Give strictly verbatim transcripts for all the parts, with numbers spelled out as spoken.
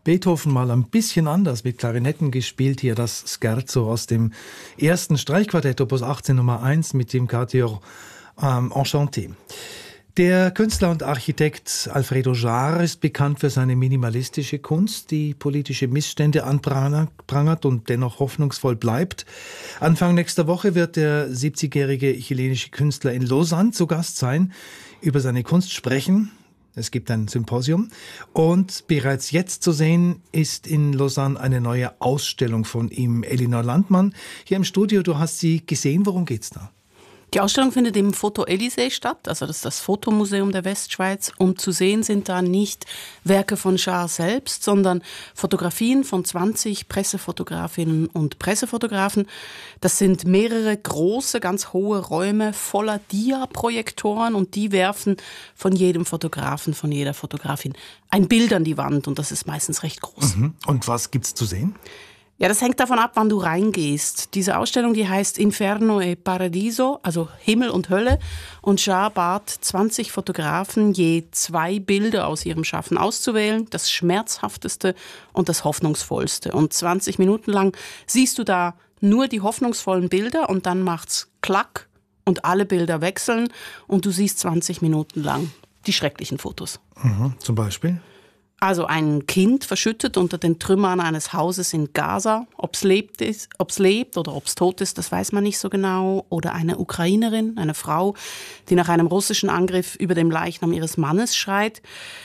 Beethoven mal ein bisschen anders mit Klarinetten gespielt. Hier das Scherzo aus dem ersten Streichquartett, Opus achtzehn Nummer eins mit dem Quatuor ähm, Enchanté. Der Künstler und Architekt Alfredo Jaar ist bekannt für seine minimalistische Kunst, die politische Missstände anprangert und dennoch hoffnungsvoll bleibt. Anfang nächster Woche wird der siebzigjährige chilenische Künstler in Lausanne zu Gast sein, über seine Kunst sprechen. Es gibt ein Symposium und bereits jetzt zu sehen ist in Lausanne eine neue Ausstellung von ihm. Elinor Landmann, hier im Studio, du hast sie gesehen. Worum geht's da? Die Ausstellung findet im Foto Elysée statt, also das ist das Fotomuseum der Westschweiz. Um zu sehen sind da nicht Werke von Jaar selbst, sondern Fotografien von zwanzig Pressefotografinnen und Pressefotografen. Das sind mehrere große, ganz hohe Räume voller Dia-Projektoren und die werfen von jedem Fotografen, von jeder Fotografin ein Bild an die Wand und das ist meistens recht groß. Mhm. Und was gibt's zu sehen? Ja, das hängt davon ab, wann du reingehst. Diese Ausstellung, die heißt Inferno e Paradiso, also Himmel und Hölle. Und Jaar bat zwanzig Fotografen, je zwei Bilder aus ihrem Schaffen auszuwählen, das schmerzhafteste und das hoffnungsvollste. Und zwanzig Minuten lang siehst du da nur die hoffnungsvollen Bilder und dann macht's Klack und alle Bilder wechseln und du siehst zwanzig Minuten lang die schrecklichen Fotos. Mhm, zum Beispiel? Also ein Kind verschüttet unter den Trümmern eines Hauses in Gaza. Ob es lebt, ist, ob's lebt oder ob es tot ist, das weiß man nicht so genau. Oder eine Ukrainerin, eine Frau, die nach einem russischen Angriff über dem Leichnam ihres Mannes schreit.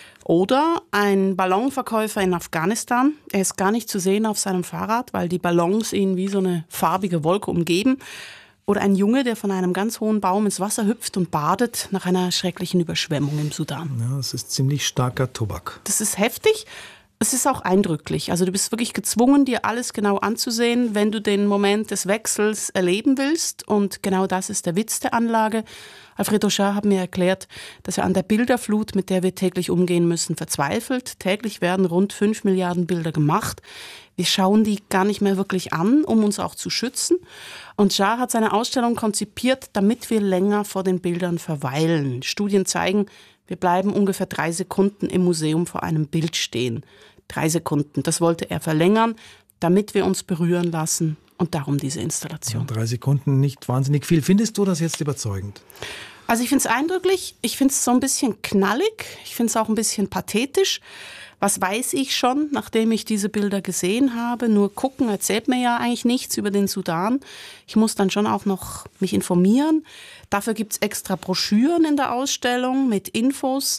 Oder ein Ballonverkäufer in Afghanistan. Er ist gar nicht zu sehen auf seinem Fahrrad, weil die Ballons ihn wie so eine farbige Wolke umgeben. Oder ein Junge, der von einem ganz hohen Baum ins Wasser hüpft und badet nach einer schrecklichen Überschwemmung im Sudan. Ja, das ist ziemlich starker Tobak. Das ist heftig. Es ist auch eindrücklich. Also du bist wirklich gezwungen, dir alles genau anzusehen, wenn du den Moment des Wechsels erleben willst. Und genau das ist der Witz der Anlage. Alfredo Jaar hat mir erklärt, dass er an der Bilderflut, mit der wir täglich umgehen müssen, verzweifelt. Täglich werden rund fünf Milliarden Bilder gemacht. Wir schauen die gar nicht mehr wirklich an, um uns auch zu schützen. Und Jaar hat seine Ausstellung konzipiert, damit wir länger vor den Bildern verweilen. Studien zeigen, wir bleiben ungefähr drei Sekunden im Museum vor einem Bild stehen. Drei Sekunden, das wollte er verlängern, damit wir uns berühren lassen. Und darum diese Installation. Ja, drei Sekunden, nicht wahnsinnig viel. Findest du das jetzt überzeugend? Also ich finde es eindrücklich, ich finde es so ein bisschen knallig, ich finde es auch ein bisschen pathetisch. Was weiß ich schon, nachdem ich diese Bilder gesehen habe? Nur gucken erzählt mir ja eigentlich nichts über den Sudan. Ich muss dann schon auch noch mich informieren. Dafür gibt es extra Broschüren in der Ausstellung mit Infos.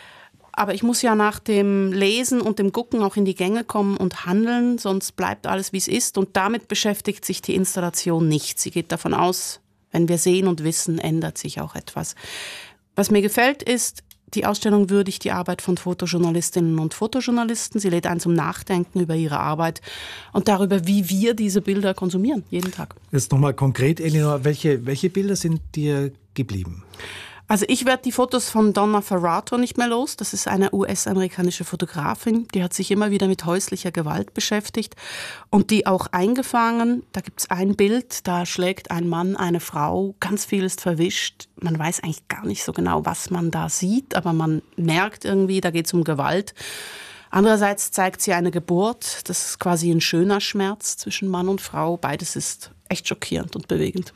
Aber ich muss ja nach dem Lesen und dem Gucken auch in die Gänge kommen und handeln, sonst bleibt alles, wie es ist. Und damit beschäftigt sich die Installation nicht. Sie geht davon aus, wenn wir sehen und wissen, ändert sich auch etwas. Was mir gefällt ist, die Ausstellung würdigt die Arbeit von Fotojournalistinnen und Fotojournalisten. Sie lädt einen zum Nachdenken über ihre Arbeit und darüber, wie wir diese Bilder konsumieren, jeden Tag. Jetzt nochmal konkret, Elinor, welche, welche Bilder sind dir geblieben? Also ich werde die Fotos von Donna Ferrato nicht mehr los. Das ist eine U S-amerikanische Fotografin, die hat sich immer wieder mit häuslicher Gewalt beschäftigt und die auch eingefangen. Da gibt es ein Bild, da schlägt ein Mann eine Frau, ganz viel ist verwischt. Man weiß eigentlich gar nicht so genau, was man da sieht, aber man merkt irgendwie, da geht es um Gewalt. Andererseits zeigt sie eine Geburt, das ist quasi ein schöner Schmerz zwischen Mann und Frau. Beides ist echt schockierend und bewegend.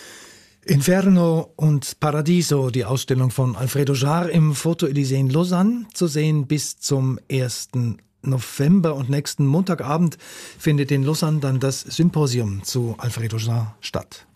Inferno und Paradiso, die Ausstellung von Alfredo Jaar im Foto Elysée in Lausanne, zu sehen bis zum ersten November. Und nächsten Montagabend findet in Lausanne dann das Symposium zu Alfredo Jaar statt.